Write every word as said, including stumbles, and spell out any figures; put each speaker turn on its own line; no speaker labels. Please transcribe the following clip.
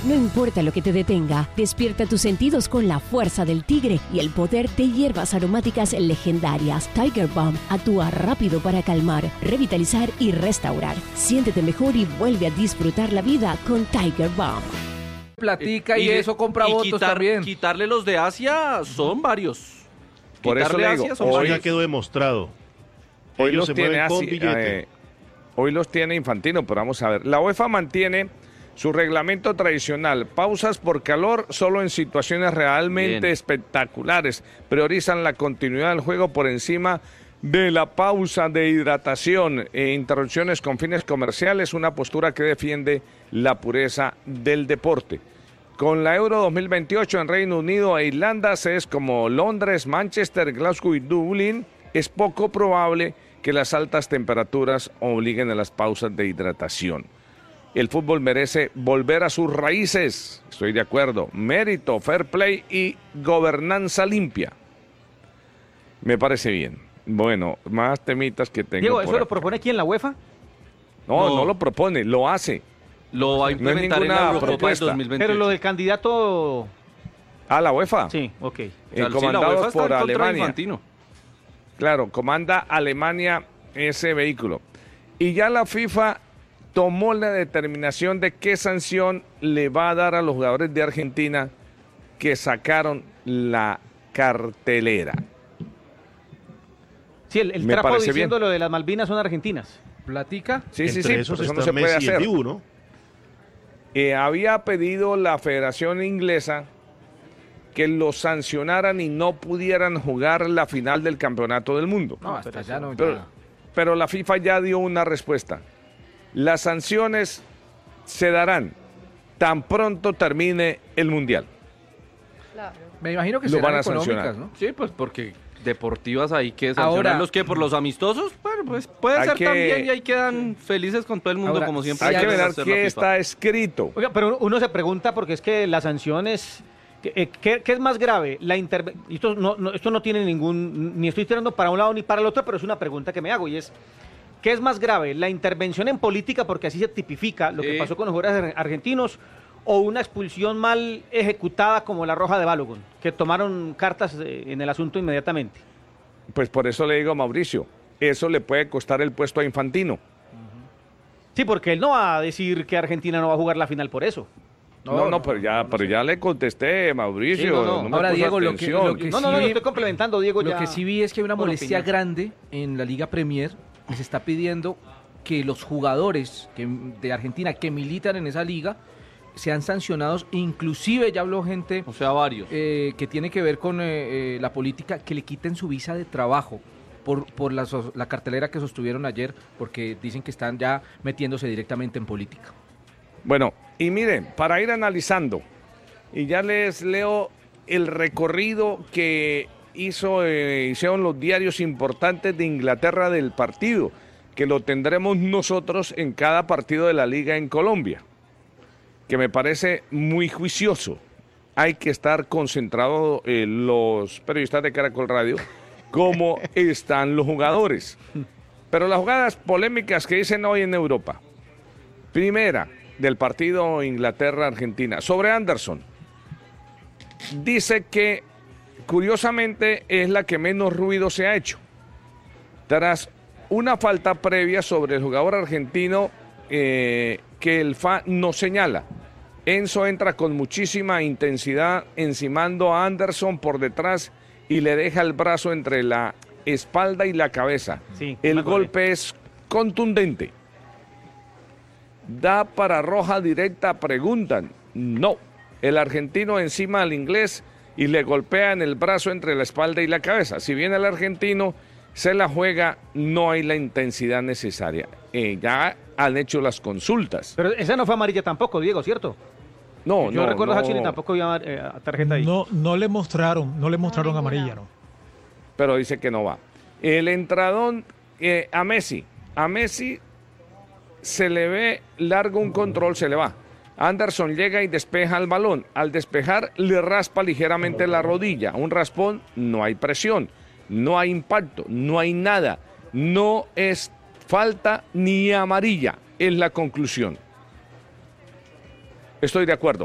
No importa lo que te detenga, despierta tus sentidos con la fuerza del tigre y el poder de hierbas aromáticas legendarias. Tiger Balm actúa rápido para calmar, revitalizar y restaurar. Siéntete mejor y vuelve a disfrutar la vida con Tiger Balm.
Platica y, y eso compra
y
votos
quitar,
también.
Quitarle los de Asia son varios.
Por eso le digo,
Asia son
hoy
varios.
ya quedó demostrado.
Hoy
Ellos
los
se
tiene
mueven con
así,
billete.
eh, hoy los tiene Infantino, pero vamos a ver. La UEFA mantiene su reglamento tradicional. Pausas por calor solo en situaciones realmente
Bien.
espectaculares. Priorizan la continuidad del juego por encima de la pausa de hidratación e interrupciones con fines comerciales, una postura que defiende la pureza del deporte. Con la Euro dos mil veintiocho en Reino Unido e Irlanda, sedes como Londres, Manchester, Glasgow y Dublín, es poco probable que las altas temperaturas obliguen a las pausas de hidratación. El fútbol merece volver a sus raíces, estoy de acuerdo, mérito, fair play y gobernanza limpia. Me parece bien. Bueno, más temitas que tengo.
Diego,
por
¿eso
aquí.
lo propone quién, la UEFA?
No, no,
No.
lo propone, lo hace.
Lo va a
No es
implementar en
ninguna
la Eurocopa del
propuesta.
dos mil veintiocho.
Pero lo del candidato...
Ah, la UEFA.
Sí, ok.
Eh,
O sea, sí, la
comandados
UEFA está
por
en contra de
Alemania.
Infantino.
Claro, comanda Alemania ese vehículo. Y ya la FIFA tomó la determinación de qué sanción le va a dar a los jugadores de Argentina que sacaron la cartelera.
Sí, el, el
Me
trapo
parece
diciendo
bien.
lo de las Malvinas son argentinas.
Platica.
Sí, sí,
Entre
sí,
esos
pero eso no
está
se puede
Messi y
hacer.
el Dibu, ¿no?
Eh, había pedido la Federación Inglesa que los sancionaran y no pudieran jugar la final del Campeonato del Mundo.
No, hasta allá no,
Pero,
ya.
pero la FIFA ya dio una respuesta. Las sanciones se darán tan pronto termine el Mundial.
Me imagino que
Lo
serán
van a
económicas,
sancionar.
¿no?
Sí, pues porque deportivas ahí que
Ahora-
sancionarlos que por los amistosos, bueno, pues puede
Hay
ser
que-
también y ahí quedan felices con todo el mundo
Ahora,
como siempre.
Hay que
suele
ver
hacer la
qué
FIFA.
está escrito.
Oiga, pero uno se pregunta porque es que las sanciones... ¿Qué, eh, qué- qué es más grave? La interve- esto, no, no, esto no tiene ningún... Ni estoy tirando para un lado ni para el otro, pero es una pregunta que me hago y es... ¿Qué es más grave? ¿La intervención en política, porque así se tipifica lo que
Sí.
pasó con los jugadores ar- argentinos, o una expulsión mal ejecutada como la roja de Balogun, que tomaron cartas eh, en el asunto inmediatamente?
Pues por eso le digo a Mauricio, eso le puede costar el puesto a Infantino.
Sí, porque él no va a decir que Argentina no va a jugar la final por eso.
No, no, pero ya, pero ya le contesté, Mauricio.
Sí, no, no.
no me
Ahora,
puso
Diego, lo que-
atención.
lo que-
No, no, no,
sí,
lo estoy complementando, Diego.
Lo
ya...
que sí vi es que hay una
por
molestia
opinión.
grande en la Liga Premier, que se está pidiendo que los jugadores que, de Argentina que militan en esa liga sean sancionados, inclusive ya habló gente
O sea, varios.
eh, que tiene que ver con eh, eh, la política, que le quiten su visa de trabajo por, por la, so- la cartelera que sostuvieron ayer, porque dicen que están ya metiéndose directamente en política.
Bueno, y miren, para ir analizando, y ya les leo el recorrido que hizo, eh, hicieron los diarios importantes de Inglaterra del partido, que lo tendremos nosotros en cada partido de la liga en Colombia, que me parece muy juicioso. Hay que estar concentrados eh, los periodistas de Caracol Radio, cómo están los jugadores. Pero las jugadas polémicas que dicen hoy en Europa. Primera, del partido Inglaterra-Argentina, sobre Anderson. Dice que, curiosamente, es la que menos ruido se ha hecho. Tras una falta previa sobre el jugador argentino eh, que el F A no señala. Enzo entra con muchísima intensidad encimando a Anderson por detrás y le deja el brazo entre la espalda y la cabeza.
Sí, me
el
acordé.
golpe es contundente. ¿Da para roja directa? Preguntan. No. El argentino encima al inglés y le golpea en el brazo entre la espalda y la cabeza. Si bien el argentino se la juega, no hay la intensidad necesaria. Eh, ya han hecho las consultas.
Pero esa no fue amarilla tampoco, Diego, ¿cierto?
No,
Yo
no,
recuerdo
no.
a Chile tampoco había eh, tarjeta ahí.
No, no le mostraron, no le mostraron
ninguna.
amarilla, ¿no?
Pero dice que no va. El entradón eh, a Messi. A Messi se le ve largo un control, se le va. Anderson llega y despeja el balón. Al despejar le raspa ligeramente la rodilla. Un raspón, no hay presión, no hay impacto, no hay nada. No es falta ni amarilla, es la conclusión. Estoy de acuerdo.